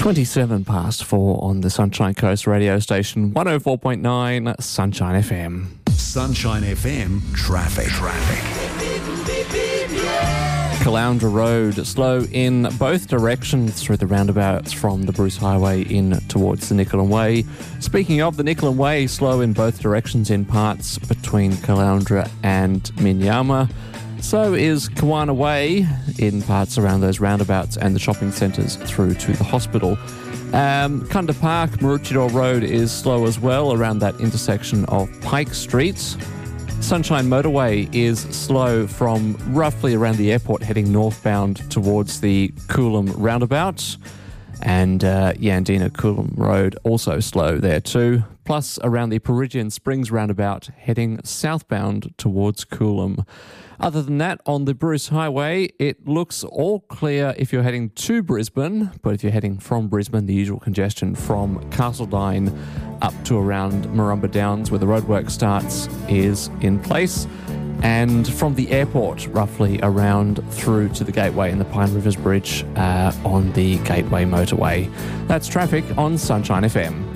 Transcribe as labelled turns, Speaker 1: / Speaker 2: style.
Speaker 1: 27 past 4 on the Sunshine Coast radio station, 104.9 Sunshine FM.
Speaker 2: Sunshine FM traffic.
Speaker 1: Caloundra Road, slow in both directions through the roundabouts from the Bruce Highway in towards the Nicolan Way. Speaking of the Nicolan Way, slow in both directions in parts between Caloundra and Minyama. So is Kawana Way in parts around those roundabouts and the shopping centres through to the hospital. Kunda Park, Maroochydore Road is slow as well around that intersection of Pike Street. Sunshine Motorway is slow from roughly around the airport heading northbound towards the Coolum roundabout. And Yandina Coolum Road also slow there too. Plus around the Perigian Springs roundabout heading southbound towards Coolum. Other than that, on the Bruce Highway, it looks all clear if you're heading to Brisbane, but if you're heading from Brisbane, the usual congestion from Castledine up to around Marumba Downs, where the roadwork starts, is in place. And from the airport, roughly around through to the Gateway and the Pine Rivers Bridge on the Gateway Motorway. That's traffic on Sunshine FM.